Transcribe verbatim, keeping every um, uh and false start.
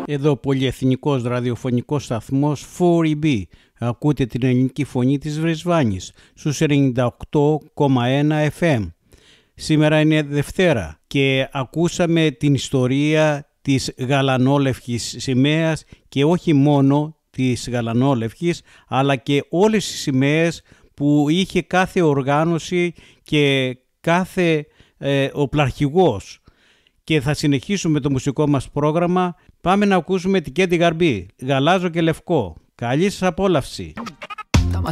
Εδώ πολυεθνικός ραδιοφωνικός σταθμός φορ ι μπι. Ακούτε την ελληνική φωνή της Βρισβάνης στους ενενήντα οκτώ κόμμα ένα εφ εμ. Σήμερα είναι Δευτέρα και ακούσαμε την ιστορία της γαλανόλευκης σημαίας και όχι μόνο της γαλανόλευκης αλλά και όλες τις σημαίες που είχε κάθε οργάνωση και κάθε ε, οπλαρχηγός. Και θα συνεχίσουμε το μουσικό μας πρόγραμμα. Πάμε να ακούσουμε την Κέντι Γαρμπή, Γαλάζο και Λευκό. Καλή σας απόλαυση. Toma